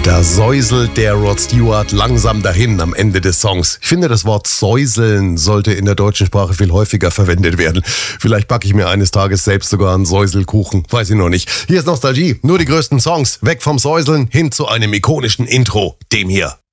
Da säuselt der Rod Stewart langsam dahin am Ende des Songs. Ich finde, das Wort säuseln sollte in der deutschen Sprache viel häufiger verwendet werden. Vielleicht backe ich mir eines Tages selbst sogar einen Säuselkuchen. Weiß ich noch nicht. Hier ist Nostalgie. Nur die größten Songs. Weg vom Säuseln hin zu einem ikonischen Intro. Dem hier.